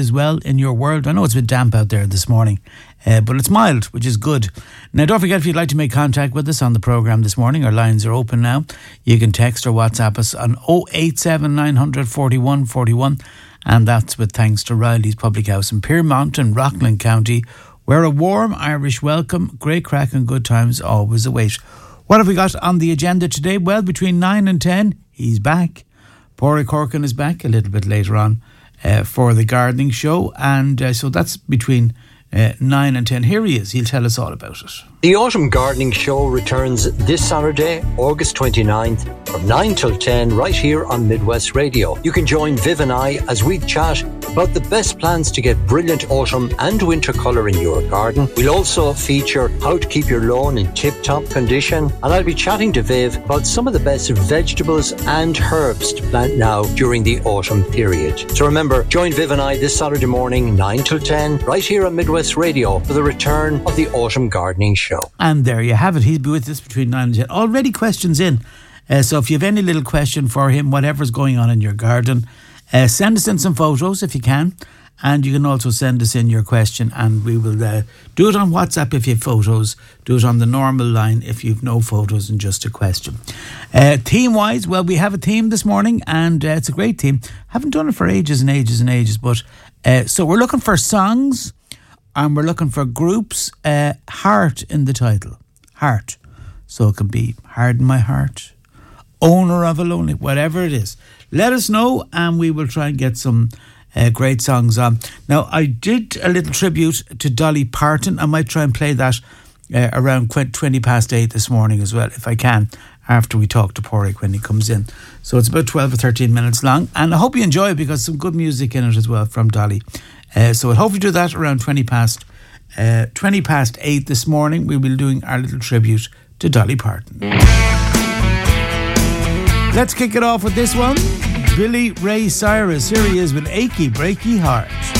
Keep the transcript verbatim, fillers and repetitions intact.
as well in your world? I know it's a bit damp out there this morning, uh, but it's mild, which is good. Now, don't forget, if you'd like to make contact with us on the programme this morning, our lines are open now. You can text or WhatsApp us on oh eight seven, nine hundred, forty-one forty-one, and that's with thanks to Riley's Public House in Piermont in Rockland County, where a warm Irish welcome, great crack and good times always await. What have we got on the agenda today? Well, between nine and ten, he's back. Pádraig Corkin is back a little bit later on uh, for the gardening show. And uh, so that's between uh, nine and ten. Here he is. He'll tell us all about it. The Autumn Gardening Show returns this Saturday, August twenty-ninth, from nine till ten, right here on Midwest Radio. You can join Viv and I as we chat about the best plans to get brilliant autumn and winter colour in your garden. We'll also feature how to keep your lawn in tip-top condition, and I'll be chatting to Viv about some of the best vegetables and herbs to plant now during the autumn period. So remember, join Viv and I this Saturday morning, nine till ten, right here on Midwest Radio for the return of the Autumn Gardening Show. And there you have it. He'll be with us between nine and ten. Already questions in. Uh, so if you have any little question for him, whatever's going on in your garden, uh, send us in some photos if you can. And you can also send us in your question, and we will uh, do it on WhatsApp if you have photos. Do it on the normal line if you've no photos and just a question. Uh, theme-wise, well, we have a theme this morning, and uh, it's a great theme. Haven't done it for ages and ages and ages, but uh, so we're looking for songs. And we're looking for groups, uh, heart in the title. Heart. So it can be Hard in My Heart, Owner of a Lonely, whatever it is. Let us know and we will try and get some uh, great songs on. Now, I did a little tribute to Dolly Parton. I might try and play that uh, around twenty past eight this morning as well, if I can, after we talk to Pádraig when he comes in. So it's about twelve or thirteen minutes long. And I hope you enjoy it because some good music in it as well from Dolly. Uh, so I'll hopefully do that around twenty past uh, twenty past eight this morning. We'll be doing our little tribute to Dolly Parton. Let's kick it off with this one. Billy Ray Cyrus. Here he is with Achy Breaky Heart.